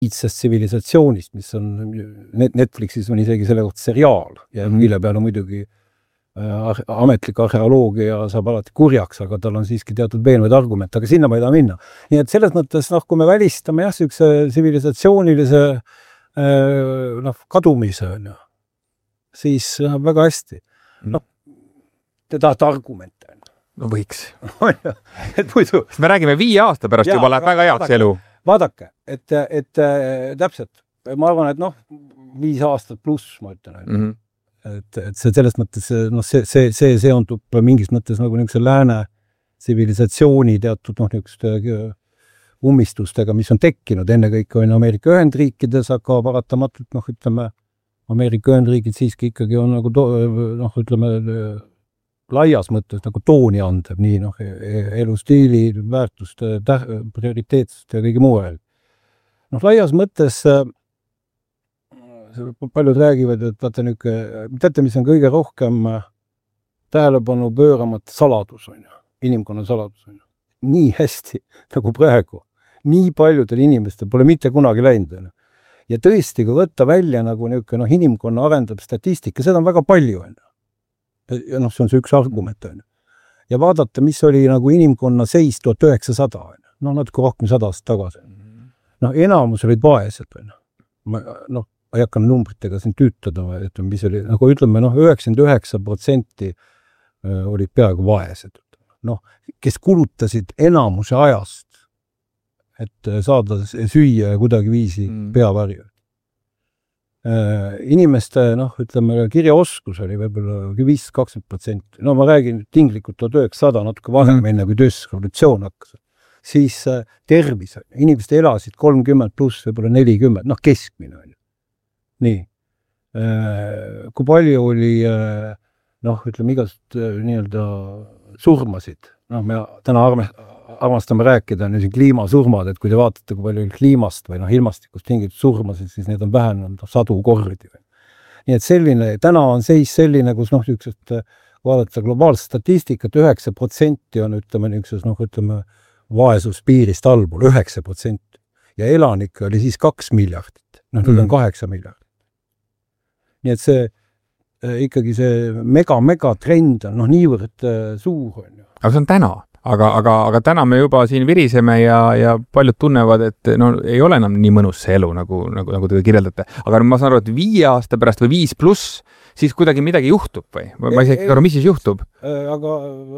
iidsest tsivilisatsioonist, mis on Netflixis on isegi selle kohta seriaal ja mille peale muidugi ametlik arheoloogia saab alati kurjaks, aga tal on siiski teatud veenvaid argumente, aga sinna ma ei taha minna. Nii et selles mõttes, kui me välistame sükse tsivilisatsioonilise kadumise, siis väga hästi. Te tahate argumente. No võiks. Et muidu... Me räägime 5 aasta pärast juba läheb väga heaks elu. Vaadake, et täpselt, ma arvan, et 5 aastat pluss, ma ütlen. Et see selles mõttes, see seondub mingis mõttes nagu niisuguse lääne tsivilisatsiooni teatud niisuguste ummistustega, mis on tekkinud. Enne kõik on Ameerika Ühendriikides, aga paratamatult, ütleme, Ameerika Ühendriigid siiski ikkagi on nagu, ütleme, laias mõttes nagu tooni andev, nii elustiili, väärtuste, prioriteetsust ja kõige muu ajal. Laias mõttes paljud räägivad, et vaata teate, mis on kõige rohkem tähelepanu pööramat saladus on ju, inimkonna saladus on ju. Nii hästi nagu praegu, nii paljudel inimestel pole mitte kunagi läinud. Ja tõesti, kui võtta välja nagu inimkonna arendab statistika, seda on väga palju on ju. Ja see on see üks argument on ju. Ja vaadata, mis oli nagu inimkonna seis 1900 on ju. Natuke rohkem 100 aastat tagasi. Enamus olid vaesed on ju. Ma ei hakka numbritega siin tüütada, et mis oli, nagu ütleme, 99% olid peaaegu vaesed. Kes kulutasid enamuse ajast, et saada süüa ja kuidagi viisi peavarju. Inimeste, ütleme, kirjaoskus oli võib-olla 5-20%. Ma räägin tinglikult 1900, natuke varem enne, kui tööstusrevolutsioon hakkas. Siis tervis, inimesed elasid 30 pluss, võib-olla 40, keskmine on ju. Nii. Kui palju oli, ütleme, igast nii-öelda surmasid. Me täna armastame rääkida kliimasurmad, et kui te vaatate, kui palju oli kliimast või ilmastikust tingitud surmasid, siis need on vähenenud sadu kordi. Nii et selline, täna on seis selline, kus vaadata globaalset statistikat, 9% on, ütleme, vaesuspiirist allpool, 9%. Ja elanikke oli siis 2 miljardit. Nüüd on 8 miljardit. Nii et see ikkagi see mega trend on niivõrd suur on ju. Aga see on täna. Aga täna me juba siin viriseme ja paljud tunnevad, et ei ole enam nii mõnus see elu, nagu te kirjeldate. Aga ma saan aru, et 5 aasta pärast või 5 pluss, siis kuidagi midagi juhtub või? Ma ei saa aru, mis siis juhtub? Aga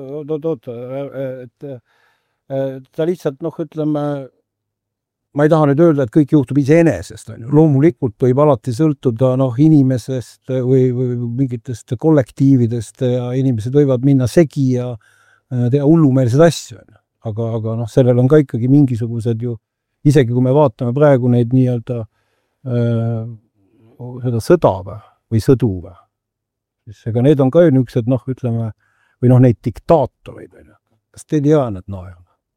ta lihtsalt, ütleme, ma ei taha nüüd öelda, et kõik juhtub iseenesest. Loomulikult võib alati sõltuda inimesest või mingitest kollektiividest ja inimesed võivad minna segi ja teha hullumeelseid asju. Aga sellel on ka ikkagi mingisugused ju, isegi kui me vaatame praegu neid nii-öelda seda sõda või sõdu, siis ega need on ka niisugused, ütleme, või neid diktaatoreid. Kas te ei tea nad naerama?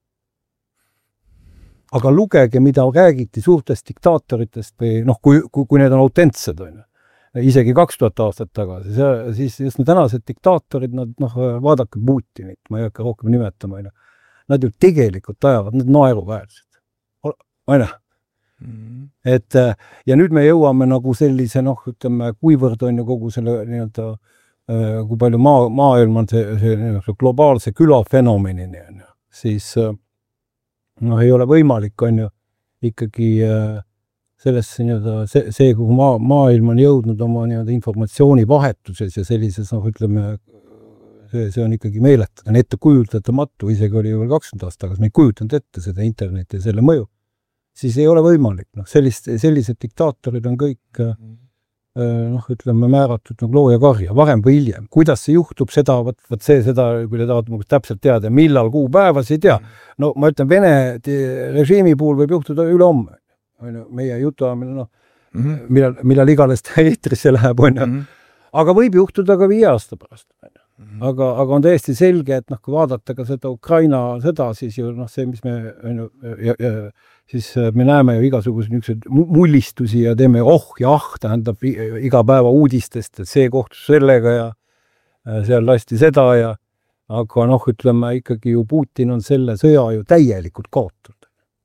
Aga lugege, mida räägiti suurtest diktatoritest või kui need on autentsed, isegi 2000 aastat tagasi, siis just tänased diktaatorid, nad vaadake Putinit, ma ei hakka rohkem nimetama, nad ju tegelikult ajavad, need naeruväärselt. Et, ja nüüd me jõuame nagu sellise, ütleme, kuivõrd on ju kogu selle nii-öelda, kui palju maailm on see globaalse külafenomenini, siis ei ole võimalik, on ju, ikkagi sellesse nii-öelda, see kuhu maailm on jõudnud oma nii-öelda informatsioonivahetuses ja sellises, ütleme, see on ikkagi meeletud, on ette kujutatamatu, isegi oli veel 20 aastat, aga me ei kujutanud ette seda interneti ja selle mõju, siis ei ole võimalik. Sellised diktaatorid on kõik, ütleme, määratud loo ja karja, varem või hiljem. Kuidas see juhtub, seda, kui te tahate täpselt teada, millal kuupäevas, ei tea. Ma ütlen, Vene režiimi puhul võib juhtuda ülehomme. Meie jutuajamine, millal igales eetrisse läheb, aga võib juhtuda ka 5 aasta pärast. Aga on täiesti selge, et kui vaadata ka seda Ukraina sõda, siis ju see, mis me siis me näeme ju igasuguseid mullistusi ja teeme tähendab iga päeva uudistest, et see kohtus sellega ja seal lasti seda ja aga ütleme ikkagi ju Putin on selle sõja ju täielikult kaotud.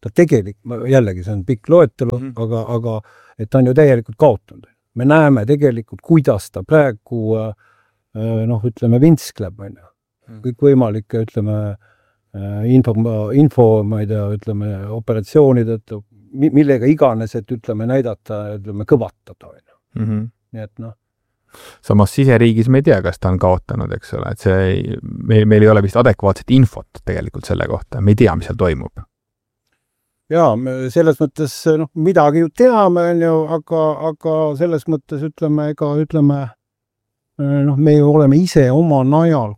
ta jällegi see on pikk loetelu, aga et ta on ju täielikult kaotanud. Me näeme tegelikult, kuidas ta praegu ütleme, vinskleb, kõik võimalike, ütleme, info, ma ei tea, ütleme, operatsioonid, et millega iganes, et ütleme, näidata, ütleme, kõvatada. Nii et samas siseriigis me ei tea, kas ta on kaotanud, eks ole, et meil ei ole vist adekvaatset infot tegelikult selle kohta, me ei tea, mis seal toimub. Jaa, selles mõttes midagi ju teame, aga selles mõttes ütleme, me ju oleme ise oma najal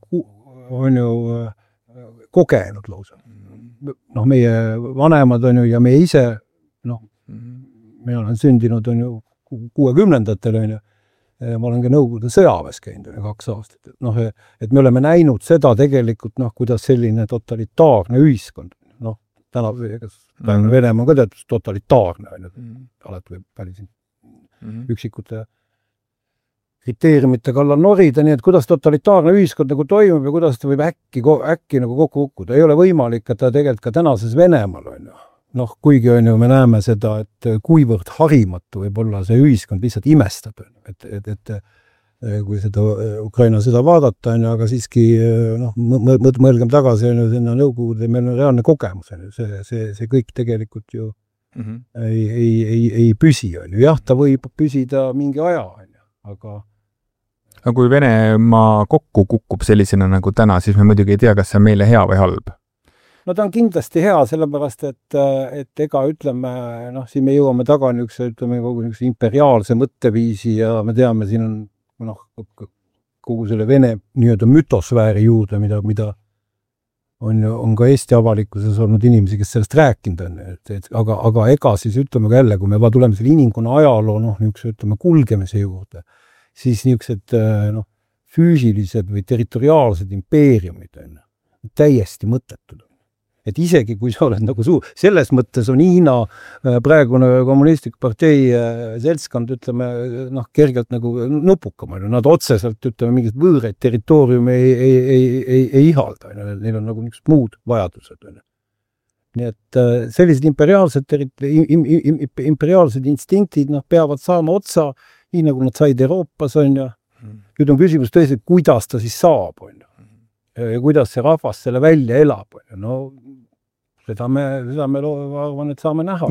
kogenud lausa. Meie vanemad on ju ja me ise, me olen sündinud on ju 60-ndatel on ju, ma olen ka Nõukogude sõjaväes käinud 2 aastat. Et me oleme näinud seda tegelikult, kuidas selline totalitaarne ühiskond, täna Venemaa on ka teatud totalitaarne, alati võib päris üksikute kriteeriumite kallal norida, nii et kuidas totalitaarne ühiskond nagu toimub ja kuidas ta võib äkki nagu kokku kukkuda. Ei ole võimalik, et ta tegelikult ka tänases Venemaal on ju. Kuigi on ju, me näeme seda, et kuivõrd harimatu võib olla see ühiskond lihtsalt imestab, et kui seda Ukraina sõda vaadata, aga siiski mõelgem tagasi sinna Nõukogude, meil on reaalne kogemus, see kõik tegelikult ju ei püsi. Jah, ta võib püsida mingi aja, aga kui Venemaa kokku kukub sellisena nagu täna, siis me muidugi ei tea, kas see on meile hea või halb. No ta on kindlasti hea, sellepärast, et ega ütleme, siin me jõuame taga ütleme, kogu imperiaalse mõtteviisi ja me teame, siin on kogu selle Vene nii-öelda mütosfääri juurde, mida on ka Eesti avalikkuses olnud inimesi, kes sellest rääkinud on. Aga ega siis ütleme ka jälle, kui me tuleme selle inimkonna ajaloo ütleme, kulgemise juurde, siis niisugused füüsilised või territoriaalsed impeeriumid on täiesti mõttetud. Et isegi kui sa oled nagu suur, selles mõttes on Hiina praegune kommunistlik partei seltskond, ütleme, kergelt nagu nupukam. Nad otseselt, ütleme, mingid võõraid territooriumi ei ihalda. Neil on nagu niisugused muud vajadused. Nii et sellised imperiaalsed instinktid peavad saama otsa, nii nagu nad said Euroopas, on ju. Nüüd on küsimus tõesti, kuidas ta siis saab, on ju. Ja kuidas see rahvas selle välja elab. Seda me arvan, et saame näha.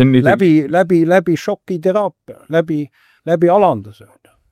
Läbi šokiteraapia, läbi alanduse.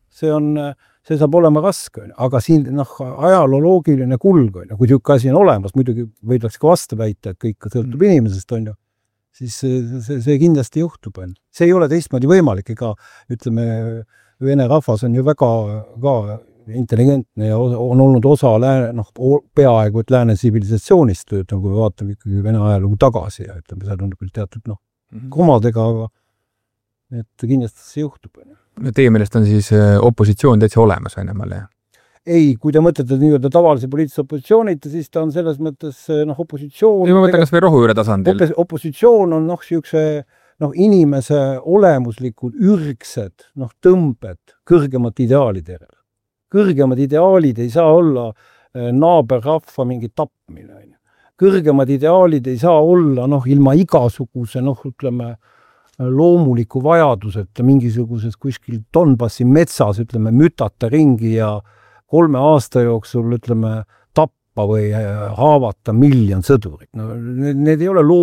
See saab olema raske, aga siin ajalooloogiline kulg, kui tükk asi on olemas, muidugi võidaks ka vastu väita, et kõik sõltub inimesest, on ju, siis see kindlasti juhtub. See ei ole teistmoodi võimalik, ega ütleme, Vene rahvas on ju väga intelligentne ja on olnud osa peaaegu et lääne tsivilisatsioonist, kui vaatame ikkagi Vene ajalugu tagasi ja ütleme, seal on küll teatud komadega, aga et kindlasti see juhtub. Teie meelest on siis opositsioon täitsa olemas Venemaal, jah? Ei, kui te mõtlete nii-öelda tavalise poliitilise opositsioonita, siis ta on selles mõttes opositsioon... Ma mõtlen kas või rohujuure tasandil. Opositsioon on niisuguse inimese olemuslikud ürgsed tõmbed kõrgemat ideaalide järele. Kõrgemad ideaalid ei saa olla naaberrahva mingi tapmine. Kõrgemad ideaalid ei saa olla ilma igasuguse ütleme, loomuliku vajaduseta mingisuguses kuskil Donbassi metsas ütleme, mütata ringi ja 3 aasta jooksul ütleme, tappa või haavata 1 miljon sõdurit. Need ei ole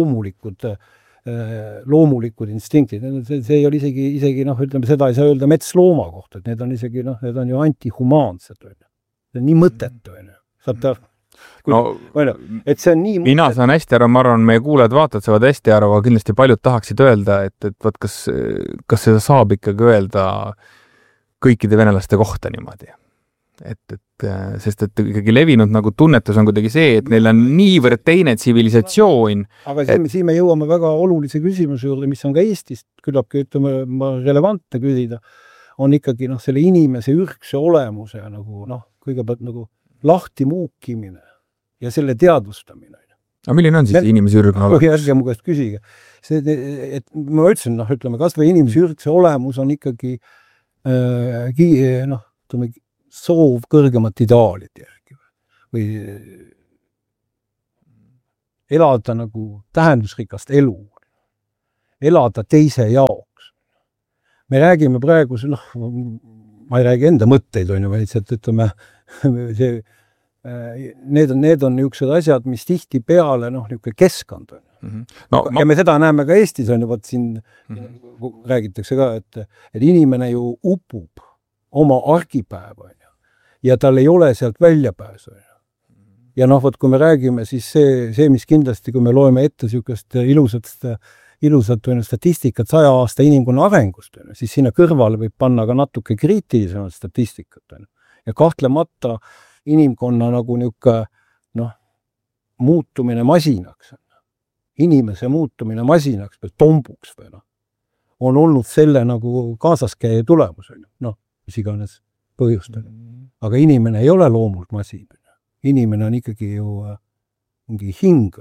loomulikud instinktid. See ei ole isegi ütleme, seda ei saa öelda metslooma kohta, et need on isegi, need on ju antihumaansed. See on nii mõttetu. Saab ta, et see on nii mõttetu. Mina saan hästi aru, ma arvan, meie kuulajad saavad hästi aru, aga kindlasti paljud tahaksid öelda, et võt, kas seda saab ikkagi öelda kõikide venelaste kohta niimoodi. Sest et ikkagi levinud nagu tunnetus on kuidagi see, et neil on niivõrd teine tsivilisatsioon. Aga siin me jõuame väga olulise küsimuse juurde, mis on ka Eestist küllapki, ütleme, relevantne küsida, on ikkagi selle inimese ürgse olemuse kõigepealt lahti muukimine ja selle teadvustamine. Aga milline on siis inimese ürgne olemus? Järge mu käest küsige. Ma ütlesin, ütleme, kas või inimese ürgse olemus on ikkagi soov kõrgemat ideaalid järgi. elada nagu tähendusrikast elu, elada teise jaoks. Me räägime praegu, ma ei räägi enda mõtteid, vaid ütleme, need on niisugused asjad, mis tihti peale niisugune keskkond on. Ja me seda näeme ka Eestis, vaat siin räägitakse ka, et inimene ju upub oma argipäeva ja tal ei ole sealt väljapääsu. Ja vaat kui me räägime, siis see, mis kindlasti, kui me loeme ette niisugust ilusat statistikat 100 aasta inimkonna arengust, siis sinna kõrvale võib panna ka natuke kriitilisemat statistikat. Ja kahtlemata inimkonna nagu niisugune muutumine masinaks, inimese muutumine masinaks või tombuks on olnud selle nagu kaasaskäija tulemus, mis iganes põhjustel. Aga inimene ei ole loomult masin. Inimene on ikkagi ju mingi hing.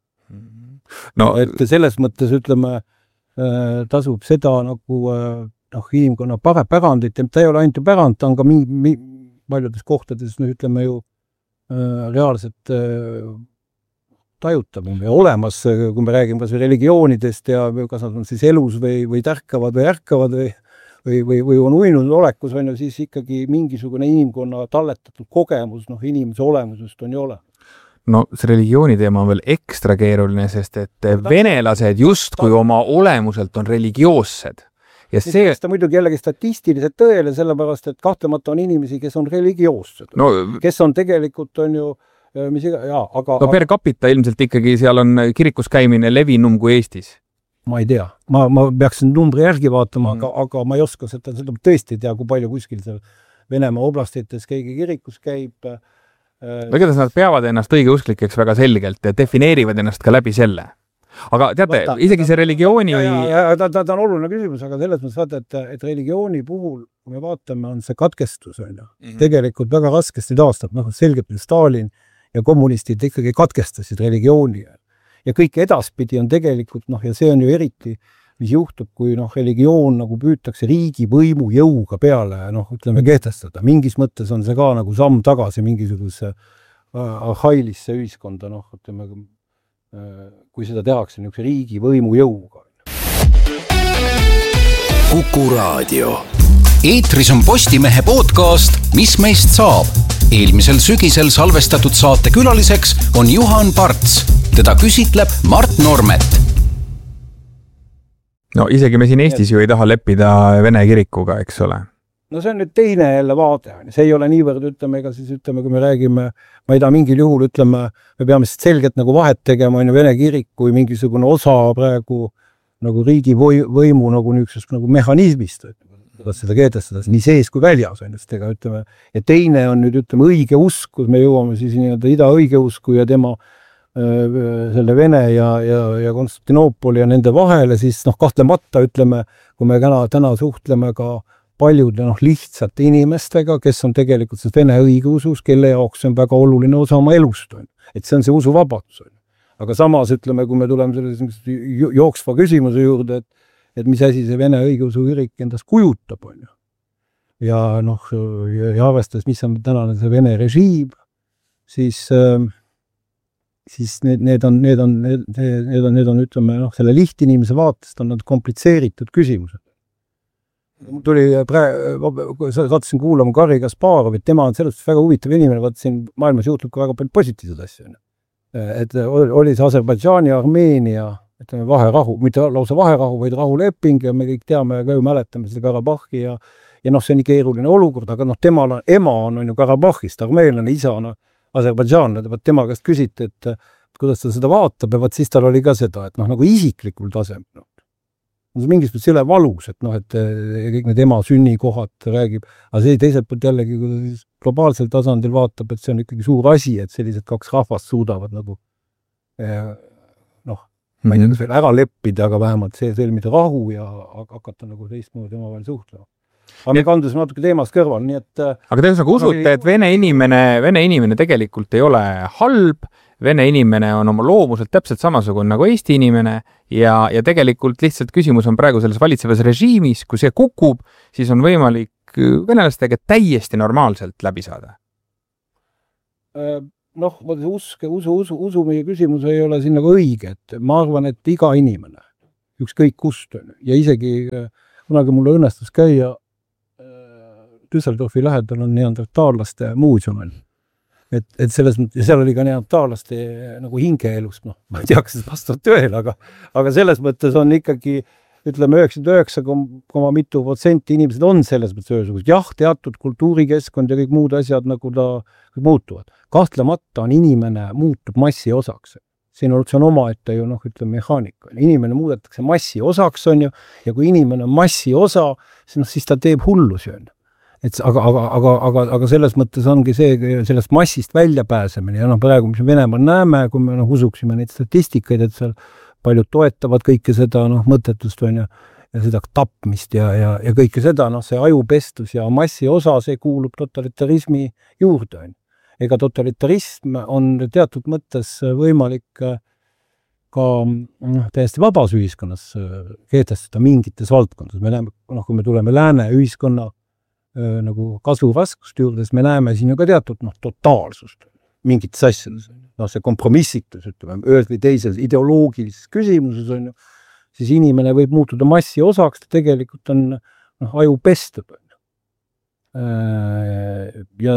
Et selles mõttes, ütleme, tasub seda nagu inimkonna pärandit, ta ei ole ainult pärand, ta on ka paljudes kohtades, ütleme ju, reaalselt tajutav või olemas, kui me räägime kas või religioonidest ja kas nad on siis elus või tärkavad või ärkavad või on uinud olekus, siis ikkagi mingisugune inimkonna talletatud kogemus, inimese olemusest on ju ole. No see religiooni teema on veel ekstra keeruline, sest et venelased justkui oma olemuselt on religioossed. Ja see ta muidugi jällegi statistiliselt tõele, sellepärast, et kahtlemata on inimesi, kes on religioossed. Kes on tegelikult on ju aga per capita ilmselt ikkagi seal on kirikus käimine levinum kui Eestis. Ma ei tea. Ma peaksin numbri järgi vaatama, aga ma ei oska seda tõesti tea, kui palju kuskil seal Venemaa oblastites keegi kirikus käib. Igatahes nad peavad ennast õigeusklikeks väga selgelt ja defineerivad ennast ka läbi selle. Aga teate, isegi see religiooni... Ta on oluline küsimus, aga selles mõttes vaata, et religiooni puhul, kui me vaatame, on see katkestus. Tegelikult väga raskesti taastab. Selgelt Stalin ja kommunistid ikkagi katkestasid religiooni. Ja kõik edaspidi on tegelikult, ja see on ju eriti, mis juhtub, kui religioon nagu püütakse riigi võimu jõuga peale, ütleme, kehtestada. Mingis mõttes on see ka nagu samm tagasi mingisuguse arhailisse ühiskonda, ütleme, kui seda tehakse niisuguse riigi võimu jõuga. Kuku Raadio. Eetris on Postimehe podcast Mis meist saab? Eelmisel sügisel salvestatud saate külaliseks on Juhan Parts. Teda küsitleb Mart Normet. No isegi me siin Eestis ju ei taha leppida Vene kirikuga, eks ole? No see on nüüd teine jälle vaade. See ei ole niivõrd, ütleme, kui me räägime, ma ei taha mingil juhul, ütleme, me peame selgelt nagu vahet tegema Vene kirik kui mingisugune osa praegu nagu riigi võimu nagu niisugusest nagu mehhanismist, kuidas seda kehtestada, nii sees kui väljas, ütleme. Ja teine on nüüd, ütleme, õige usk, kus me jõuame siis nii-öelda ida õigeusku ja tema selle Vene ja Konstantinoopoli ja nende vahele, siis kahtlemata, ütleme, kui me täna suhtleme ka paljude lihtsate inimestega, kes on tegelikult Vene õigeusus, kelle jaoks on väga oluline osa oma elust. Et see on see usuvabadus. Aga samas, ütleme, kui me tuleme selle jooksva küsimuse juurde, et mis asi see Vene õigeusu kirik endast kujutab. Ja arvestades, mis on tänane see Vene režiim, siis need on, ütleme, selle lihtinimese vaatest on nad komplitseeritud küsimused. Tuli saatsin kuulama Garri Kasparovit, tema on sellest väga huvitav inimene, vaat siin maailmas juhtub ka väga palju positiivseid asju. Et oli see Aserbaidžaani, Armeenia, ütleme, vaherahu, mitte lausa vaherahu, vaid rahuleping ja me kõik teame ja ka ju mäletame seda Karabahhi ja see on nii keeruline olukord, aga temal ema on ju Karabahhist, armeenlane, isa on Aserbaidžaanlane, tema käest küsiti, et kuidas ta seda vaatab ja siis tal oli ka seda, et nagu isiklikul tasemel. On see mingis mõttes üle valus, et kõik need ema sünnikohad räägib, aga see teiselt poolt jällegi, kui ta siis globaalsel tasandil vaatab, et see on ikkagi suur asi, et sellised kaks rahvast suudavad nagu ma ei tea, veel ära leppida, aga vähemalt see sõlmida rahu ja hakata nagu teistmoodi omavahel suhtlema. Aga me kandusime natuke teemast kõrval, nii et... Aga te usute, et vene inimene tegelikult ei ole halb, vene inimene on oma loomuselt täpselt samasugune nagu Eesti inimene ja tegelikult lihtsalt küsimus on praegu selles valitsevas režiimis, kui see kukub, siis on võimalik venelastega täiesti normaalselt läbi saada. usu meie küsimus ei ole siin nagu õige, et ma arvan, et iga inimene, ükskõik kust on, ja isegi kunagi mulle õnnestus käia Düsseldorfi lähedal on neandertaallaste muuseum. Et selles mõttes, ja seal oli ka neandertaallaste nagu hingeelust, ma ei tea, kas see vastab tõele, aga selles mõttes on ikkagi, ütleme 99,mitu% inimesed on selles mõttes ühesugused. Jah, teatud kultuurikeskkond ja kõik muud asjad nagu ta muutuvad. Kahtlemata on inimene muutub massi osaks. Siin on omaette ju, ütleme, mehaanika. Inimene muudetakse massi osaks, on ju, ja kui inimene on massi osa, siis ta teeb hullusi, on ju. Aga selles mõttes ongi see, sellest massist välja pääsemine ja praegu, mis me Venemaal näeme, kui me usuksime neid statistikaid, et seal paljud toetavad kõike seda mõttetust on ja seda tapmist ja kõike seda, see ajupestus ja massi osa, see kuulub totalitarismi juurde. Ega totalitarism on teatud mõttes võimalik ka täiesti vabas ühiskonnas kehtestada mingites valdkondades. Me näeme, kui me tuleme lääne ühiskonna nagu kasvuraskust juurde, siis me näeme siin ju ka teatud totaalsust mingites asjades. See kompromissitus, ütleme, ühes või teises ideoloogilises küsimuses on ju, siis inimene võib muutuda massi osaks, ta tegelikult on aju pestud. Ja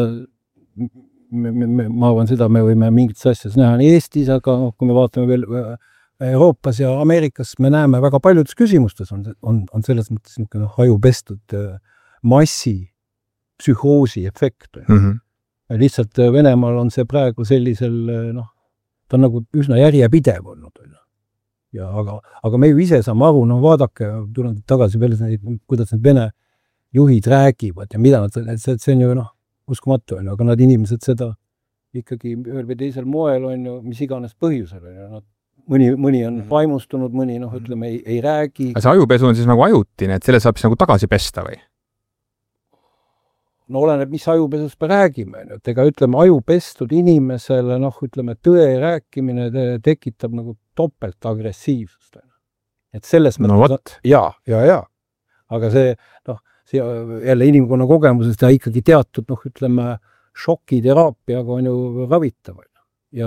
ma arvan seda, me võime mingites asjades näha nii Eestis, aga kui me vaatame veel Euroopas ja Ameerikas, me näeme väga paljudes küsimustes on selles mõttes aju pestud massi psühhoosi efekt. Lihtsalt Venemaal on see praegu sellisel, ta on nagu üsna järjepidev olnud. Ja, aga me ju ise saame aru, vaadake, tulen tagasi veel, kuidas need Vene juhid räägivad ja mida nad, see on ju uskumatu, aga nad inimesed seda ikkagi ühel või teisel moel on ju, mis iganes põhjusel on ju. Mõni on vaimustunud, mõni ütleme ei räägi. See ajupesu on siis nagu ajutine, et selle saab siis nagu tagasi pesta või? Oleneb, mis ajupesust me räägime. Et ega ütleme, ajupestud inimesele, ütleme, tõe rääkimine tekitab nagu topelt agressiivsust. Et selles mõttes... Ja. Aga see, see jälle inimkonna kogemusest ja ikkagi teatud, ütleme, šokiteraapiaga on ju ravitav. Ja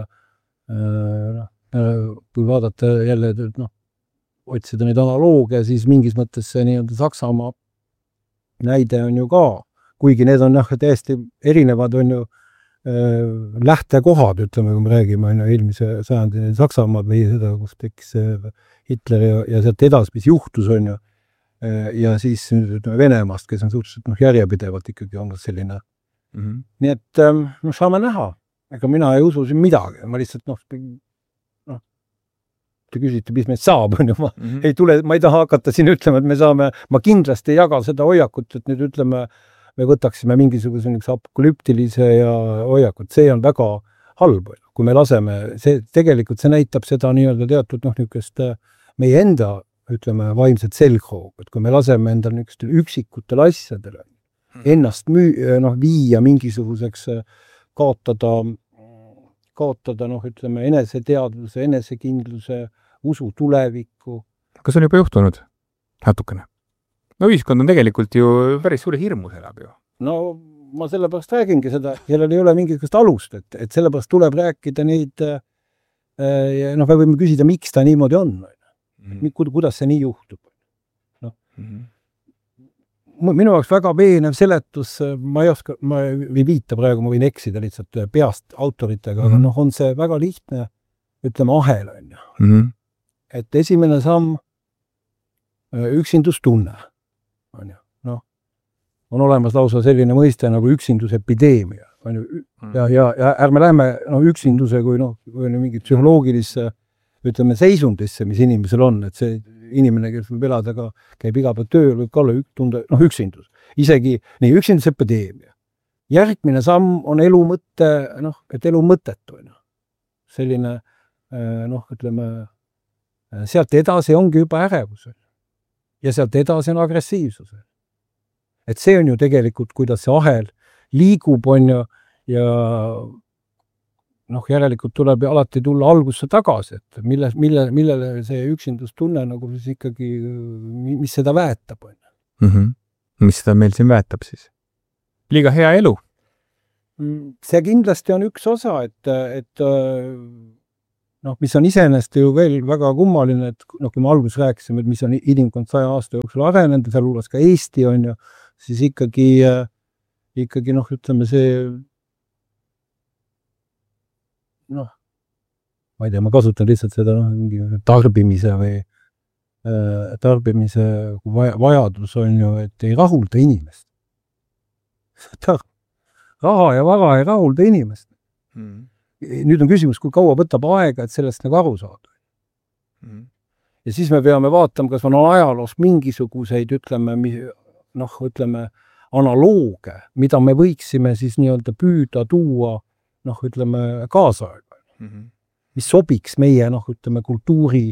kui vaadata jälle, otsida neid analoogia, siis mingis mõttes see nii-öelda Saksamaa näide on ju ka, kuigi need on täiesti erinevad on ju lähtekohad, ütleme, kui me räägime eelmise sajandi Saksamaad või seda, kus tekkis Hitler ja sealt edas, mis juhtus on ju, ja siis Venemaast, kes on suhteliselt järjepidevalt ikkagi on selline. Nii et saame näha, ega mina ei usu siin midagi, ma lihtsalt te küsite, mis meid saab, on ju, ma ei taha hakata siin ütlema, et me saame, ma kindlasti ei jaga seda hoiakut, et nüüd ütleme, me võtaksime mingisuguse apokalyptilise ja hoiakut, see on väga halb, kui me laseme, tegelikult see näitab seda nii-öelda teatud niisugust meie enda, ütleme, vaimset selgroogu, et kui me laseme endal niisugustel üksikutel asjadele ennast viia mingisuguseks kaotada, ütleme, eneseteadvuse, enesekindluse, usu tulevikku. Kas on juba juhtunud? Natukene. Ühiskond on tegelikult ju päris suure hirmus elab ju. Ma sellepärast räägingi seda, kellel ei ole mingit alust, et sellepärast tuleb rääkida neid, me võime küsida, miks ta niimoodi on. Kuidas see nii juhtub. Minu jaoks väga veenev seletus, ma ei viita praegu, ma võin eksida lihtsalt peast autoritega, aga on see väga lihtne, ütleme, ahel on ju. Et esimene samm üksindustunne on ju. On olemas lausa selline mõiste nagu üksindusepideemia. Ja ärme lähme üksinduse kui mingit psühholoogilisse, ütleme, seisundisse, mis inimesel on, et see inimene, kes võib elada, käib iga päev tööl, võib ka olla üksindus. Isegi nii üksindusepideemia. Järgmine samm on elu mõte, et elu mõttetu on. Selline, ütleme, sealt edasi ongi juba ärevus. Ja sealt edasi on agressiivsus. Et see on ju tegelikult, kuidas see ahel liigub, on ju, ja järelikult tuleb alati tulla algusse tagasi, et millele see üksindustunne nagu siis ikkagi, mis seda väetab, on ju. Mis seda meil siin väetab siis? Liiga hea elu. see kindlasti on üks osa, et mis on iseenesest ju veel väga kummaline, et kui me alguses rääkisime, et mis on inimkond 100 aasta jooksul arenenud, seal hulgas ka Eesti on ju, siis ikkagi ütleme see ma ei tea, ma kasutan lihtsalt seda tarbimise vajadus on ju, et ei rahulda inimest. Raha ja vara ei rahulda inimest. Nüüd on küsimus, kui kaua võtab aega, et sellest nagu aru saada. Ja siis me peame vaatama, kas on ajaloos mingisuguseid, ütleme, analooge, mida me võiksime siis nii-öelda püüda tuua, ütleme, kaasaega. Mis sobiks meie, ütleme, kultuuri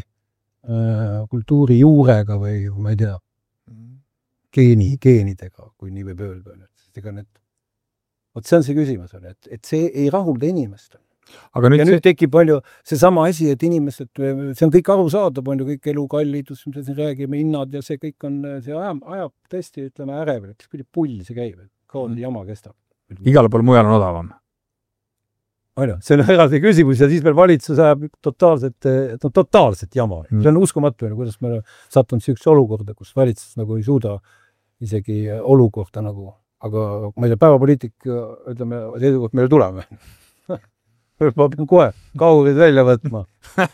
juurega või ma ei tea, geenidega, kui nii võib öelda. See on see küsimus, et see ei rahulda inimest. Aga nüüd tekib palju seesama asi, et inimesed, see on kõik aru saada, palju kõik elukallidus, mis siin räägime, hinnad ja see kõik on, see ajab tõesti, ütleme, ärev, et kuidas pull see käib, kaondi jama kestab. Igale pool mujal on odavam. See on eraldi küsimus ja siis meil valitsus ajab totaalset jama. See on uskumatu, kuidas me sattunud sellise olukorda, kus valitsus nagu ei suuda isegi olukorda nagu, aga ma ei tea, päevapoliitik, ütleme, seisukoht meile tuleme. Ma pean kohe kaurid välja võtma.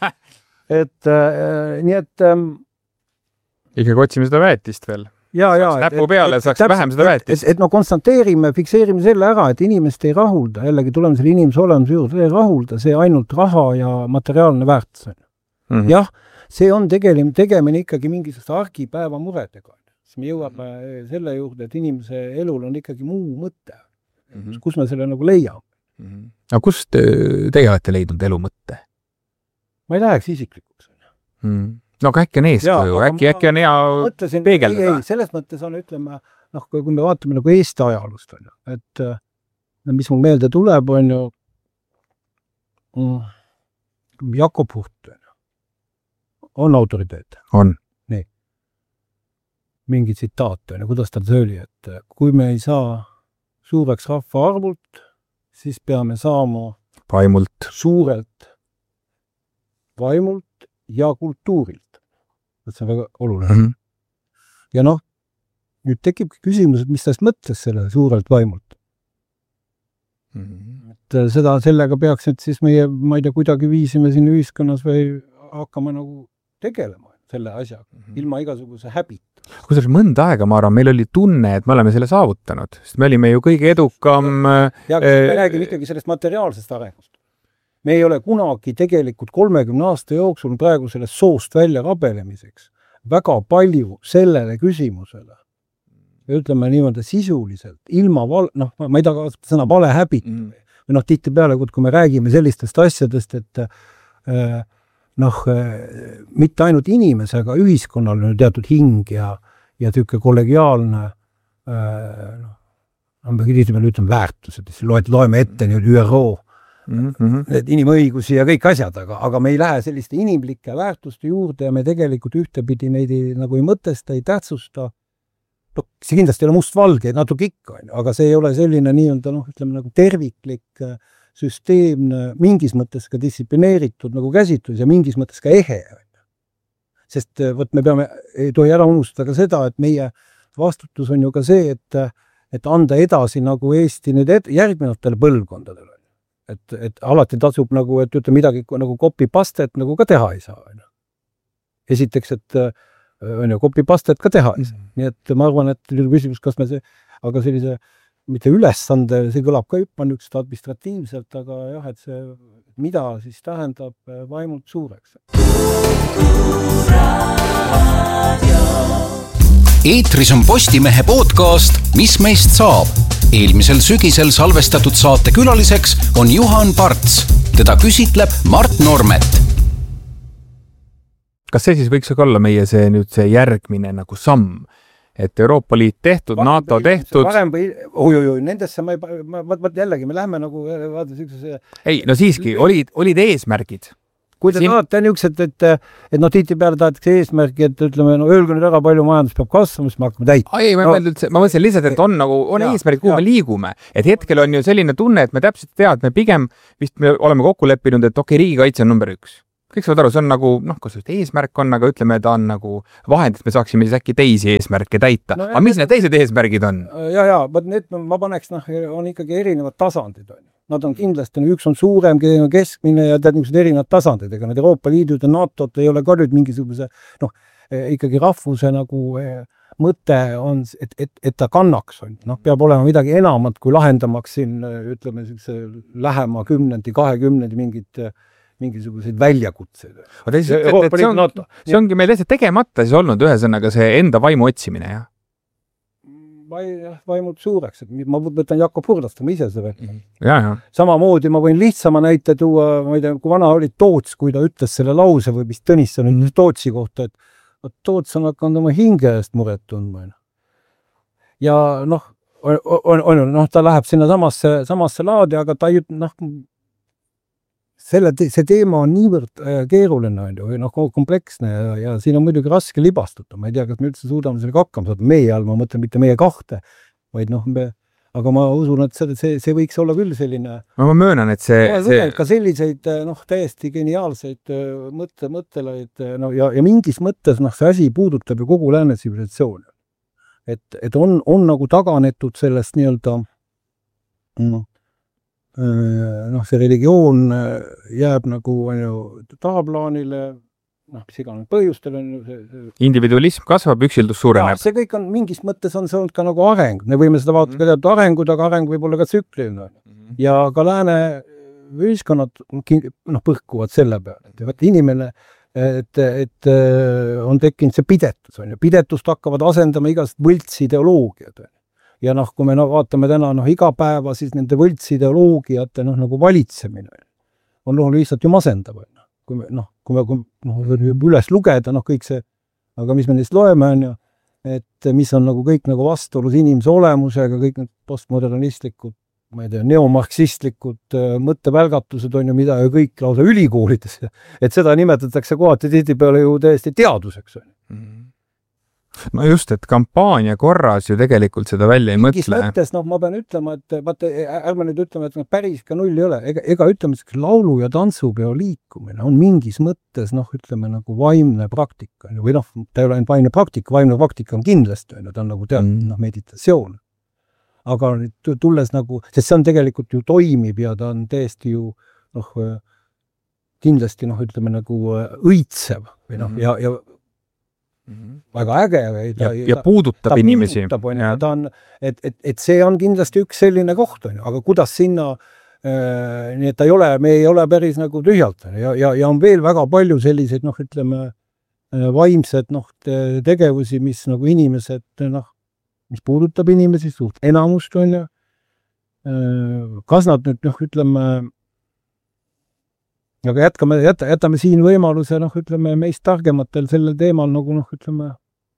Nii et ikkagi otsime seda väetist veel. Näpu peale saaks vähem seda väetist. Et konstanteerime, fikseerime selle ära, et inimest ei rahulda, jällegi tuleme selle inimese olemise juurde, ei rahulda see ainult raha ja materiaalne väärtus. Jah, see on tegemine ikkagi mingisugust argipäeva muredega. Siis me jõuame selle juurde, et inimese elul on ikkagi muu mõte. Kus me selle nagu leiame? Aga kust teie olete leidnud elu mõtte? Ma ei läheks isiklikuks. No aga äkki on eeskuju, äkki on hea peegeldada. Ei, selles mõttes on, ütleme, kui me vaatame nagu Eesti ajalust, et mis mul meelde tuleb, on ju Jakob Hurt on autoriteet. On. Nii. Mingi tsitaat, kuidas tal see oli, et kui me ei saa suureks rahva arvult, siis peame saama vaimult. Suurelt vaimult ja kultuurilt. See on väga oluline. Ja nüüd tekibki küsimus, et mis täst mõttes selle suurelt vaimult. Et sellega peaks nüüd siis meie, ma ei tea, kuidagi viisime siin ühiskonnas või hakkama nagu tegelema selle asjaga, ilma igasuguse häbita. Kusjuures mõnda aega, ma arvan, meil oli tunne, et me oleme selle saavutanud, sest me olime ju kõige edukam... Ja me räägime ikkagi sellest materiaalsest arengust. Me ei ole kunagi tegelikult 30 aasta jooksul praegu sellest soost välja rabelemiseks väga palju sellele küsimusele, ütleme niimoodi sisuliselt, ilma ma ei taha kasutada sõna vale häbit, või tihti peale, kui me räägime sellistest asjadest, et mitte ainult inimese, aga ühiskonnal on teatud hing ja tüüke kollegiaalne me ütleme väärtused, loeme ette ÜRO need inimõigusi ja kõik asjad, aga me ei lähe selliste inimlike väärtuste juurde ja me tegelikult ühtepidi neid nagu ei mõtesta, ei tähtsusta. See kindlasti ei ole mustvalge, natuke ikka, aga see ei ole selline nii-öelda, ütleme nagu terviklik, süsteemne, mingis mõttes ka distsiplineeritud nagu käsitlus ja mingis mõttes ka ehe. Sest me peame, ei tohi ära unustada ka seda, et meie vastutus on ju ka see, et anda edasi nagu Eesti nüüd järgnevatele põlvkondadele. Et alati tasub nagu, et ütle midagi nagu copy-pastet nagu ka teha ei saa. Esiteks, et copy-pastet ka teha ei saa. Nii et ma arvan, et küsimus, kas me see, aga sellise, mitte ülesande, see kõlab ka üksust administratiivselt, aga jah, et see, mida siis tähendab vaimult suureks. Eetris on Postimehe podcast Mis meist saab? Eelmisel sügisel salvestatud saate külaliseks on Juhan Parts. Teda küsitleb Mart Normet. Kas see siis võiks olla meie see järgmine nagu samm? Et Euroopa Liit tehtud, NATO tehtud... Nendesse jällegi, me läheme nagu... Ei, no siiski, olid eesmärgid. kui te tahate niisugused, et noh, tihtipeale tahetakse eesmärki, et ütleme, no öelge nüüd väga palju majandus peab kasvama, siis me hakkame täitma. Ei, ma mõtlesin lihtsalt, et on eesmärk, kuhu me liigume. Et hetkel on ju selline tunne, et me täpselt tead, me pigem vist me oleme kokku leppinud, et riigikaitse on number 1. Kõik saavad aru, see on nagu, kas eesmärk on, aga ütleme, ta on nagu vahend, et me saaksime siis äkki teisi eesmärke täita. Aga mis need teised eesmärgid on? Ja, need ma paneks, on ikkagi erinevad tasandid. Nad on kindlasti, üks on suurem, keskmine ja tead niisugused erinevad tasandid. Ega need Euroopa Liidud ja NATO-t ei ole ka nüüd mingisuguse, ikkagi rahvuse nagu mõte on, et ta kannaks. Peab olema midagi enamat, kui lahendamaks siin, ütleme, lähema 10, 20 mingisuguseid väljakutseid. See ongi meil täitsa tegemata siis olnud ühesõnaga see enda vaimu otsimine, jah? Vaimud suureks, et ma võtan Jakob Hurdast, ma ise seda veel. Ja. Samamoodi ma võin lihtsama näite tuua, ma ei tea, kui vana oli Toots, kui ta ütles selle lause või vist Tõnisson ütles Tootsi kohta, et Toots on hakanud oma hinge eest muret tundma. Ja ta läheb sinna samasse laadi, aga ta ei see teema on niivõrd keeruline kompleksne ja siin on muidugi raske libastuda. Ma ei tea, kas me üldse suudame sellega hakkama saada. Meie all, ma mõtlen mitte meie kahte, vaid aga ma usun, et see võiks olla küll selline... Ma möönan, et see... Ka selliseid täiesti geniaalseid mõttelaid ja mingis mõttes see asi puudutab ju kogu lääne tsivilisatsiooni. Et on nagu taganetud sellest nii-öelda see religioon jääb nagu tahaplaanile, mis iganes põhjustel on individualism kasvab, üksildus suureneb. See kõik on mingis mõttes on see olnud ka nagu areng. Me võime seda vaadata teatud arengud, aga areng võib olla ka tsükliline. Ja ka lääne ühiskonnad põhkuvad selle peale. Et inimene, et on tekkinud see pidetus. Pidetust hakkavad asendama igast võltsideoloogiad. Ja kui me vaatame täna iga päeva, siis nende võltsideoloogiate nagu valitsemine on lihtsalt ju masendav. Kui me üles lugeda, kõik see, aga mis me neist loeme on ju, et mis on nagu kõik nagu vastuolus inimese olemusega, kõik need postmodernistlikud, ma ei tea, neomarksistlikud mõttevälgatused on ju mida ja kõik lausa ülikoolides. Et seda nimetatakse kohati tihtipeale ju täiesti teaduseks. No just, et kampaania korras ju tegelikult seda välja ei mõtle. Mingis mõttes, ma pean ütlema, et ärme nüüd ütleme, et päris ka null ei ole. Ega ütleme, et laulu- ja tantsupeo liikumine on mingis mõttes, ütleme nagu vaimne praktika. Või ta ei ole ainult vaimne praktika on kindlasti, ta on nagu teatud meditatsioon. Aga tulles sest see on tegelikult ju toimib ja ta on täiesti ju kindlasti, ütleme nagu õitsev või ja väga äge ja puudutab inimesi. Et see on kindlasti üks selline koht, aga kuidas sinna nii et me ei ole päris nagu tühjalt ja on veel väga palju selliseid ütleme vaimsed tegevusi, mis nagu inimesed mis puudutab inimesi suht enamust on kas nad nüüd ütleme aga jätame siin võimaluse, ütleme, meist targematel sellel teemal ütleme,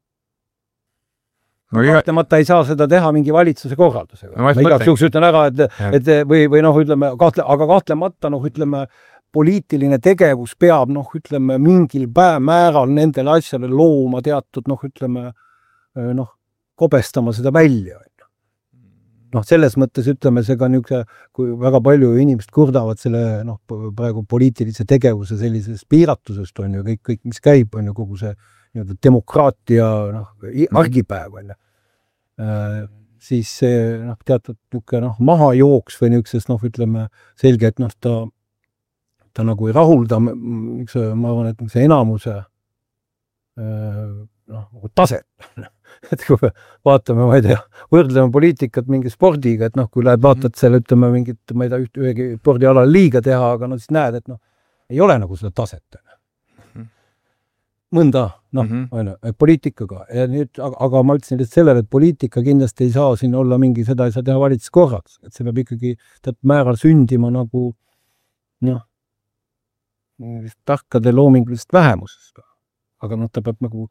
kahtlemata ei saa seda teha mingi valitsuse korraldusega. Ma igaks juhuks ütlen ära, et või ütleme, aga kahtlemata, ütleme, poliitiline tegevus peab, ütleme, mingil määral nendele asjale looma teatud, ütleme, kobestama seda välja. Selles mõttes ütleme, see ka kui väga palju inimesed kurdavad selle praegu poliitilise tegevuse sellisest piiratusest on ju kõik, mis käib, on ju kogu see demokraatia argipäev on ju. Siis see teatud mahajooks või niisugusest ütleme selge, et ta nagu ei rahulda, ma arvan, et see enamuse taset. Et kui vaatame, ma ei tea, võrdleme poliitikat mingi spordiga, et kui lähed vaatad seal, ütleme mingit, ma ei tea, ühegi spordialal liiga teha, aga siis näed, et ei ole nagu seda taset. Mõnda, poliitikaga. Ja nüüd, aga ma ütlesin sellele, et poliitika kindlasti ei saa siin olla mingi, seda ei saa teha valitsuskorraks. Et see peab ikkagi määral sündima nagu tarkade loomingulist vähemusest. Aga ta peab nagu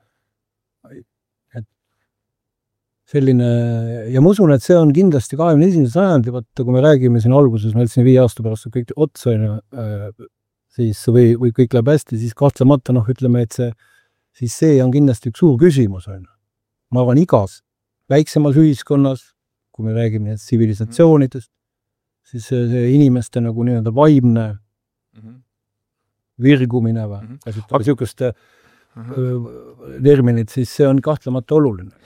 selline, ja ma usun, et see on kindlasti 21. sajandi, kui me räägime siin alguses, ma ütlesin 5 aasta pärast kõik otsa, siis või kõik läheb hästi, siis kahtlemata ütleme, et see on kindlasti üks suur küsimus. Ma arvan, igas väiksemas ühiskonnas, kui me räägime tsivilisatsioonidest, siis see inimeste nagu nii-öelda vaimne virgumine või kasutame niisugust terminit, siis see on kahtlemata oluline.